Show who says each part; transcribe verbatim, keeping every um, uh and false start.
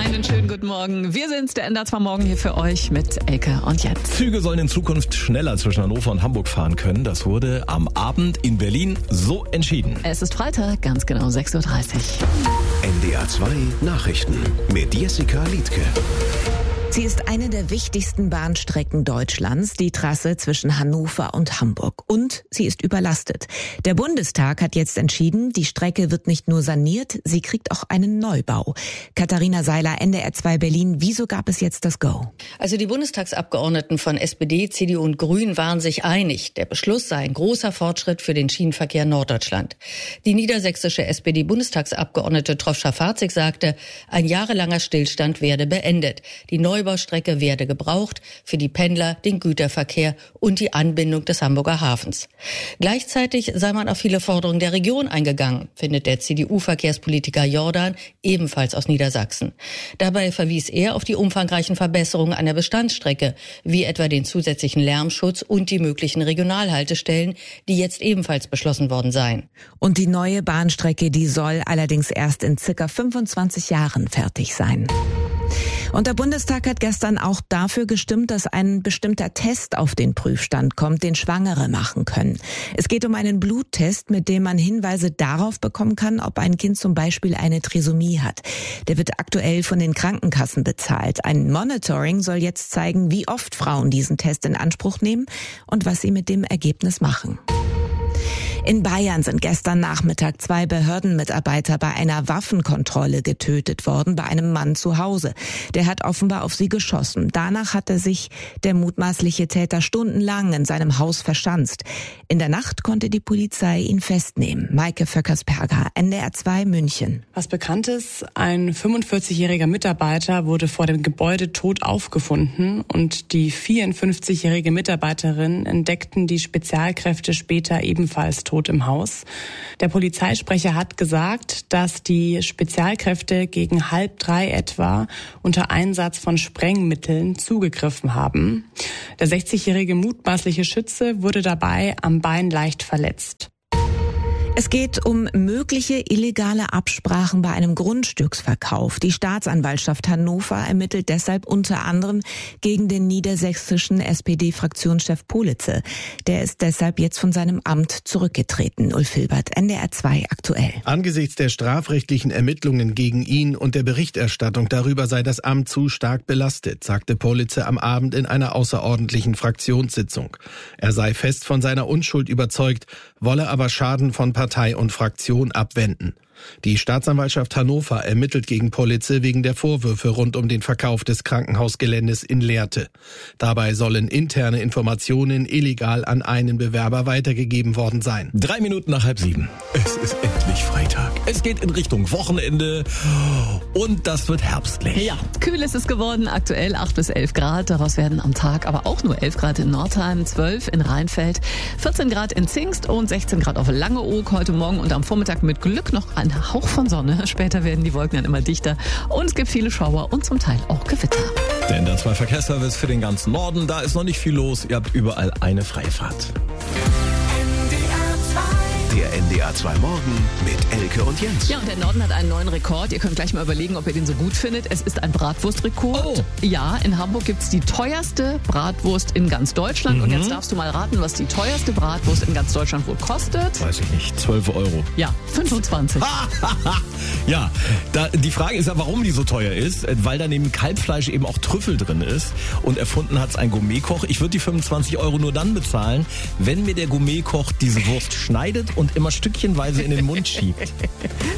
Speaker 1: Einen schönen guten Morgen. Wir sind's, der N D R zwei Morgen hier für euch mit Elke und Jens.
Speaker 2: Züge sollen in Zukunft schneller zwischen Hannover und Hamburg fahren können. Das wurde am Abend in Berlin so entschieden.
Speaker 1: Es ist Freitag, ganz genau sechs Uhr dreißig.
Speaker 3: N D R zwei Nachrichten mit Jessica Liedtke.
Speaker 4: Sie ist eine der wichtigsten Bahnstrecken Deutschlands, die Trasse zwischen Hannover und Hamburg. Und sie ist überlastet. Der Bundestag hat jetzt entschieden, die Strecke wird nicht nur saniert, sie kriegt auch einen Neubau. Katharina Seiler, N D R zwei Berlin, wieso gab es jetzt das Go?
Speaker 5: Also die Bundestagsabgeordneten von S P D, C D U und Grünen waren sich einig. Der Beschluss sei ein großer Fortschritt für den Schienenverkehr in Norddeutschland. Die niedersächsische S P D-Bundestagsabgeordnete Troschka-Farzig sagte, ein jahrelanger Stillstand werde beendet. Die Neubaustrecke werde gebraucht für die Pendler, den Güterverkehr und die Anbindung des Hamburger Hafens. Gleichzeitig sei man auf viele Forderungen der Region eingegangen, findet der C D U-Verkehrspolitiker Jordan, ebenfalls aus Niedersachsen. Dabei verwies er auf die umfangreichen Verbesserungen an der Bestandsstrecke, wie etwa den zusätzlichen Lärmschutz und die möglichen Regionalhaltestellen, die jetzt ebenfalls beschlossen worden seien.
Speaker 4: Und die neue Bahnstrecke, die soll allerdings erst in circa fünfundzwanzig Jahren fertig sein. Und der Bundestag hat gestern auch dafür gestimmt, dass ein bestimmter Test auf den Prüfstand kommt, den Schwangere machen können. Es geht um einen Bluttest, mit dem man Hinweise darauf bekommen kann, ob ein Kind zum Beispiel eine Trisomie hat. Der wird aktuell von den Krankenkassen bezahlt. Ein Monitoring soll jetzt zeigen, wie oft Frauen diesen Test in Anspruch nehmen und was sie mit dem Ergebnis machen. In Bayern sind gestern Nachmittag zwei Behördenmitarbeiter bei einer Waffenkontrolle getötet worden, bei einem Mann zu Hause. Der hat offenbar auf sie geschossen. Danach hatte sich der mutmaßliche Täter stundenlang in seinem Haus verschanzt. In der Nacht konnte die Polizei ihn festnehmen. Maike Vöckersperger, N D R zwei München.
Speaker 6: Was bekannt ist, ein fünfundvierzigjähriger Mitarbeiter wurde vor dem Gebäude tot aufgefunden und die vierundfünfzigjährige Mitarbeiterin entdeckten die Spezialkräfte später ebenfalls tot im Haus. Der Polizeisprecher hat gesagt, dass die Spezialkräfte gegen halb drei etwa unter Einsatz von Sprengmitteln zugegriffen haben. Der sechzigjährige mutmaßliche Schütze wurde dabei am Bein leicht verletzt.
Speaker 4: Es geht um mögliche illegale Absprachen bei einem Grundstücksverkauf. Die Staatsanwaltschaft Hannover ermittelt deshalb unter anderem gegen den niedersächsischen S P D-Fraktionschef Politze. Der ist deshalb jetzt von seinem Amt zurückgetreten. Ulf Hilbert, N D R zwei aktuell.
Speaker 7: Angesichts der strafrechtlichen Ermittlungen gegen ihn und der Berichterstattung darüber sei das Amt zu stark belastet, sagte Politze am Abend in einer außerordentlichen Fraktionssitzung. Er sei fest von seiner Unschuld überzeugt, wolle aber Schaden von Partei und Fraktion abwenden. Die Staatsanwaltschaft Hannover ermittelt gegen Politze wegen der Vorwürfe rund um den Verkauf des Krankenhausgeländes in Lehrte. Dabei sollen interne Informationen illegal an einen Bewerber weitergegeben worden sein.
Speaker 2: Drei Minuten nach halb sieben. Es ist endlich Freitag. Es geht in Richtung Wochenende und das wird herbstlich.
Speaker 1: Ja, kühl ist es geworden. Aktuell acht bis elf Grad. Daraus werden am Tag aber auch nur elf Grad in Nordheim, zwölf in Rheinfeld, vierzehn Grad in Zingst und sechzehn Grad auf Langeoog heute Morgen und am Vormittag mit Glück noch ein Hauch von Sonne. Später werden die Wolken dann immer dichter und es gibt viele Schauer und zum Teil auch Gewitter.
Speaker 2: Der N D R zwei Verkehrsservice für den ganzen Norden. Da ist noch nicht viel los. Ihr habt überall eine Freifahrt.
Speaker 3: Der N D R zwei Morgen mit Elke und Jens.
Speaker 1: Ja, und der Norden hat einen neuen Rekord. Ihr könnt gleich mal überlegen, ob ihr den so gut findet. Es ist ein Bratwurstrekord.
Speaker 2: Oh.
Speaker 1: Ja, in Hamburg gibt's die teuerste Bratwurst in ganz Deutschland.
Speaker 2: Mhm.
Speaker 1: Und jetzt darfst du mal raten, was die teuerste Bratwurst in ganz Deutschland wohl kostet.
Speaker 2: Weiß ich nicht, zwölf Euro.
Speaker 1: Ja, fünfundzwanzig.
Speaker 2: Ja, da, die Frage ist ja, warum die so teuer ist. Weil da neben Kalbfleisch eben auch Trüffel drin ist. Und erfunden hat's ein Gourmetkoch. Ich würde die fünfundzwanzig Euro nur dann bezahlen, wenn mir der Gourmetkoch diese Wurst schneidet und immer stückchenweise in den Mund schiebt.